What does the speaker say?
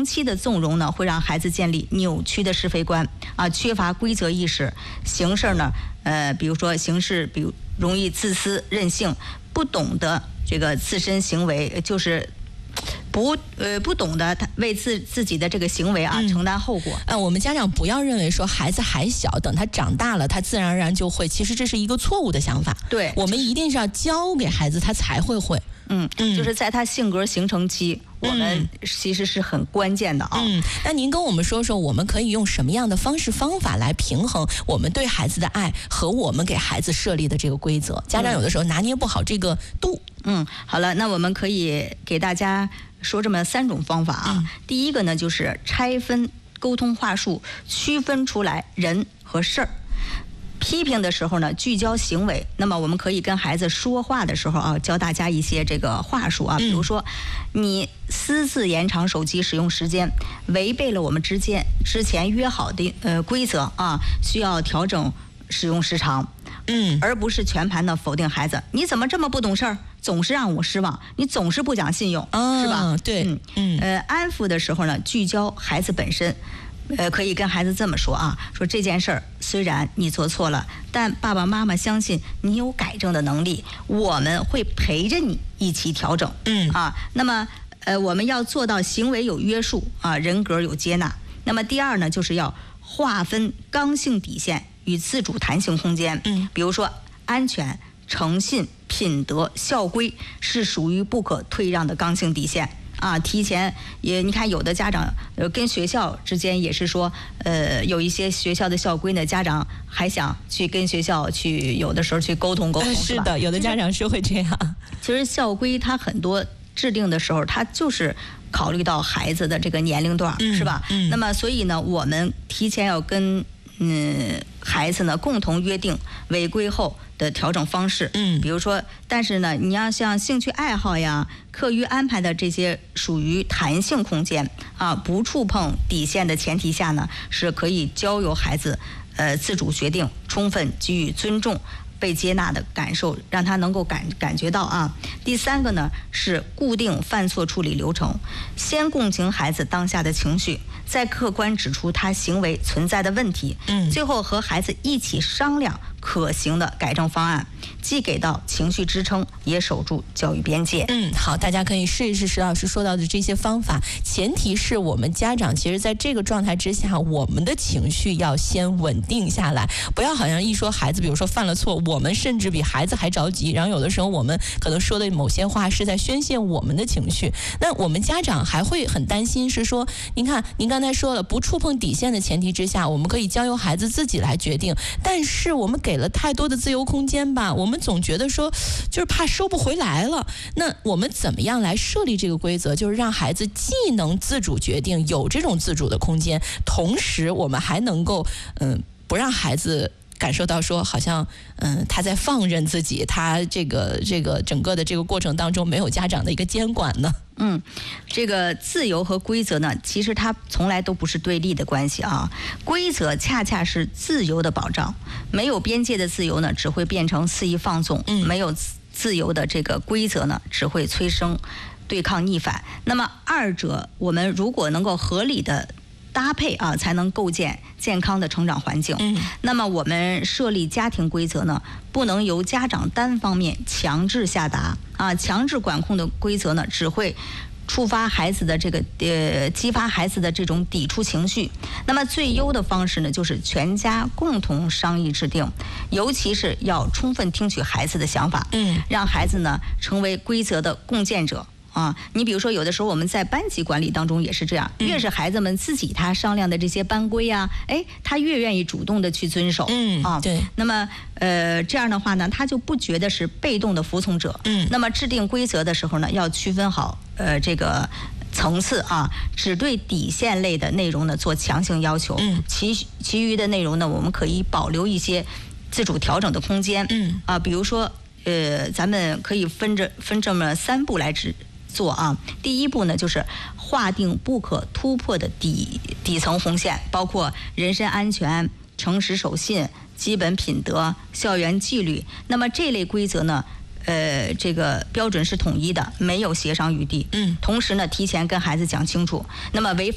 期的纵容呢，会让孩子建立扭曲的是非观啊，缺乏规则意识，行事呢，比如说行事，比如容易自私任性，不懂得这个自身行为就是不懂得他为自己的这个行为啊承担后果。 我们家长不要认为说孩子还小，等他长大了，他自然而然就会。其实这是一个错误的想法。 对， 我们一定是要教给孩子，他才会。 就是在他性格形成期，我们其实是很关键的啊。 那您跟我们说说，我们可以用什么样的方法来平衡我们对孩子的爱和我们给孩子设立的这个规则？家长有的时候拿捏不好这个度。 好了，那我们可以给大家说这么3种方法啊。第一个呢，就是拆分沟通话术，区分出来人和事儿。批评的时候呢，聚焦行为。那么我们可以跟孩子说话的时候啊，教大家一些这个话术啊，比如说你私自延长手机使用时间，违背了我们之前约好的规则啊，需要调整使用时长。而不是全盘的否定孩子，你怎么这么不懂事儿，总是让我失望，你总是不讲信用，是吧？ 对， 安抚的时候呢，聚焦孩子本身。可以跟孩子这么说啊，说这件事儿虽然你做错了，但爸爸妈妈相信你有改正的能力，我们会陪着你一起调整。那么我们要做到行为有约束啊，人格有接纳。那么第二呢，就是要划分刚性底线与自主弹性空间。比如说安全、诚信、品德、校规是属于不可退让的刚性底线。提前你看有的家长跟学校之间也是说，有一些学校的校规呢，家长还想去跟学校去有的时候去沟通， 是的，有的家长是会这样。 其实校规它很多制定的时候，它就是考虑到孩子的这个年龄段，是吧？那么所以呢，我们提前要跟孩子呢共同约定违规后的调整方式。比如说，但是呢，你要像兴趣爱好呀、课余安排的这些属于弹性空间啊，不触碰底线的前提下呢，是可以交由孩子自主决定，充分给予尊重。被接纳的感受，让他能够感觉到啊。第3个呢是固定犯错处理流程，先共情孩子当下的情绪，再客观指出他行为存在的问题，最后和孩子一起商量可行的改正方案，既给到情绪支撑，也守住教育边界。 好，大家可以试一试石老师说到的这些方法，前提是我们家长其实在这个状态之下，我们的情绪要先稳定下来，不要好像一说孩子比如说犯了错，我们甚至比孩子还着急，然后有的时候我们可能说的某些话是在宣泄我们的情绪，那我们家长还会很担心，是说您看您刚才说了，不触碰底线的前提之下，我们可以交由孩子自己来决定，但是我们给了太多的自由空间吧，我们总觉得说就是怕收不回来了。那我们怎么样来设立这个规则，就是让孩子既能自主决定，有这种自主的空间，同时我们还能够不让孩子感受到说好像他在放任自己，他这个整个的这个过程当中没有家长的一个监管呢？ 这个自由和规则呢，其实它从来都不是对立的关系啊。规则恰恰是自由的保障，没有边界的自由呢，只会变成肆意放纵；没有自由的这个规则呢，只会催生对抗逆反。那么二者我们如果能够合理的搭配啊，才能构建健康的成长环境。那么我们设立家庭规则呢，不能由家长单方面强制下达啊，强制管控的规则呢，只会触发孩子的这个激发孩子的这种抵触情绪。那么最优的方式呢，就是全家共同商议制定，尤其是要充分听取孩子的想法，让孩子呢成为规则的共建者。你比如说有的时候我们在班级管理当中也是这样，越是孩子们自己他商量的这些班规啊，他越愿意主动的去遵守。 对。 那么这样的话呢，他就不觉得是被动的服从者。那么制定规则的时候呢，要区分好这个层次啊，只对底线类的内容呢做强行要求，其余的内容呢，我们可以保留一些自主调整的空间。比如说咱们可以分这么3步来做啊。第1步呢，就是划定不可突破的底层红线，包括人身安全、诚实守信、基本品德、校园纪律。那么这类规则呢，这个标准是统一的，没有协商余地。同时呢，提前跟孩子讲清楚，那么违